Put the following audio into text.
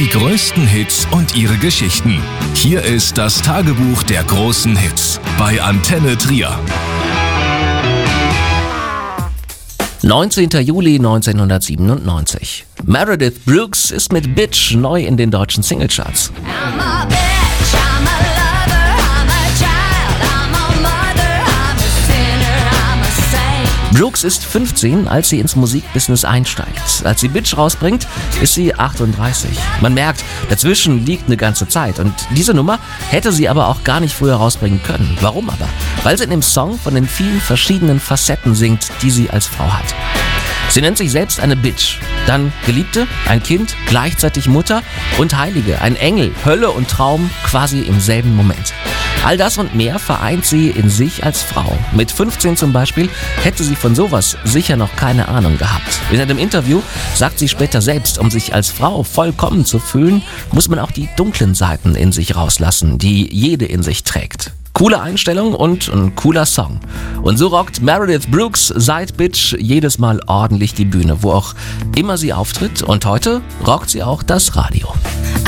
größten Hits und ihre Geschichten. Hier ist das Tagebuch der großen Hits bei Antenne Trier. 19. Juli 1997. Meredith Brooks ist mit Bitch neu in den deutschen Singlecharts. Brooks ist 15, als sie ins Musikbusiness einsteigt. Als sie Bitch rausbringt, ist sie 38. Man merkt, dazwischen liegt eine ganze Zeit. Und diese Nummer hätte sie aber auch gar nicht früher rausbringen können. Warum aber? Weil sie in dem Song von den vielen verschiedenen Facetten singt, die sie als Frau hat. Sie nennt sich selbst eine Bitch, dann Geliebte, ein Kind, gleichzeitig Mutter und Heilige, ein Engel, Hölle und Traum quasi im selben Moment. All das und mehr vereint sie in sich als Frau. Mit 15 zum Beispiel hätte sie von sowas sicher noch keine Ahnung gehabt. In einem Interview sagt sie später selbst, um sich als Frau vollkommen zu fühlen, muss man auch die dunklen Seiten in sich rauslassen, die jede in sich trägt. Coole Einstellung und ein cooler Song. Und so rockt Meredith Brooks seit Bitch jedes Mal ordentlich die Bühne, wo auch immer sie auftritt. Und heute rockt sie auch das Radio.